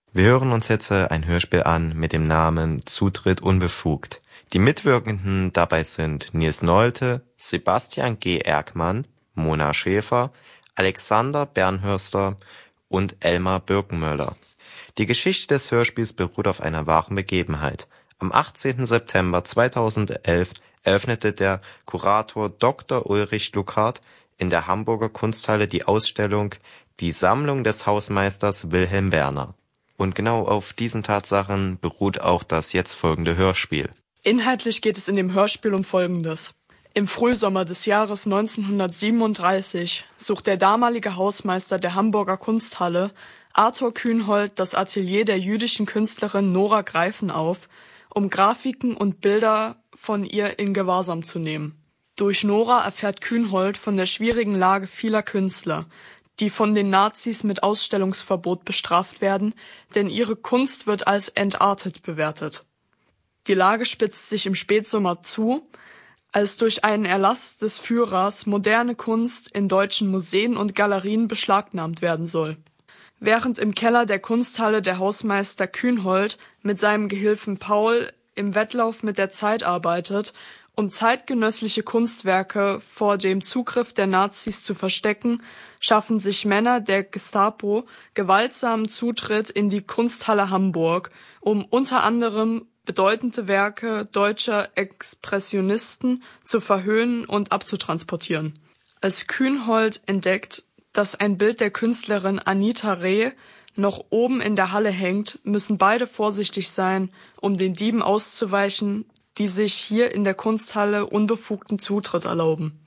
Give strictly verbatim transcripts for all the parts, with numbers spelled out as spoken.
Wir hören uns jetzt ein Hörspiel an mit dem Namen Zutritt unbefugt. Die Mitwirkenden dabei sind Nils Nolte, Sebastian G. Erkmann, Mona Schäfer, Alexander Bernhörster und Elmar Birkenmöller. Die Geschichte des Hörspiels beruht auf einer wahren Begebenheit. Am achtzehnten September zweitausendelf eröffnete der Kurator Doktor Ulrich Luckhard in der Hamburger Kunsthalle die Ausstellung Die Sammlung des Hausmeisters Wilhelm Werner. Und genau auf diesen Tatsachen beruht auch das jetzt folgende Hörspiel. Inhaltlich geht es in dem Hörspiel um Folgendes. Im Frühsommer des Jahres neunzehnhundertsiebenunddreißig sucht der damalige Hausmeister der Hamburger Kunsthalle, Arthur Kühnhold, das Atelier der jüdischen Künstlerin Nora Greifen auf, um Grafiken und Bilder von ihr in Gewahrsam zu nehmen. Durch Nora erfährt Kühnhold von der schwierigen Lage vieler Künstler, die von den Nazis mit Ausstellungsverbot bestraft werden, denn ihre Kunst wird als entartet bewertet. Die Lage spitzt sich im Spätsommer zu, als durch einen Erlass des Führers moderne Kunst in deutschen Museen und Galerien beschlagnahmt werden soll. Während im Keller der Kunsthalle der Hausmeister Kühnhold mit seinem Gehilfen Paul im Wettlauf mit der Zeit arbeitet, um zeitgenössliche Kunstwerke vor dem Zugriff der Nazis zu verstecken, schaffen sich Männer der Gestapo gewaltsamen Zutritt in die Kunsthalle Hamburg, um unter anderem bedeutende Werke deutscher Expressionisten zu verhöhnen und abzutransportieren. Als Kühnhold entdeckt, dass ein Bild der Künstlerin Anita Reh noch oben in der Halle hängt, müssen beide vorsichtig sein, um den Dieben auszuweichen, die sich hier in der Kunsthalle unbefugten Zutritt erlauben.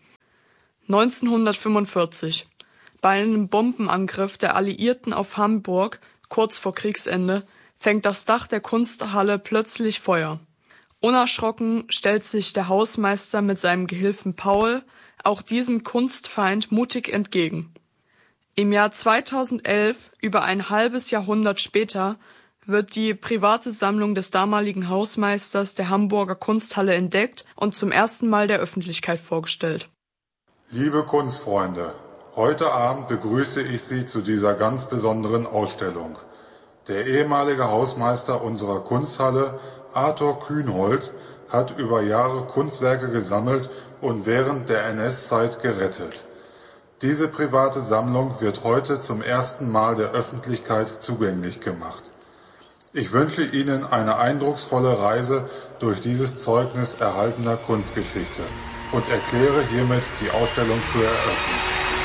neunzehnhundertfünfundvierzig. Bei einem Bombenangriff der Alliierten auf Hamburg, kurz vor Kriegsende, fängt das Dach der Kunsthalle plötzlich Feuer. Unerschrocken stellt sich der Hausmeister mit seinem Gehilfen Paul auch diesem Kunstfeind mutig entgegen. Im Jahr zweitausendelf, über ein halbes Jahrhundert später, wird die private Sammlung des damaligen Hausmeisters der Hamburger Kunsthalle entdeckt und zum ersten Mal der Öffentlichkeit vorgestellt. Liebe Kunstfreunde, heute Abend begrüße ich Sie zu dieser ganz besonderen Ausstellung. Der ehemalige Hausmeister unserer Kunsthalle, Arthur Kühnhold, hat über Jahre Kunstwerke gesammelt und während der N S-Zeit gerettet. Diese private Sammlung wird heute zum ersten Mal der Öffentlichkeit zugänglich gemacht. Ich wünsche Ihnen eine eindrucksvolle Reise durch dieses Zeugnis erhaltener Kunstgeschichte und erkläre hiermit die Ausstellung für eröffnet.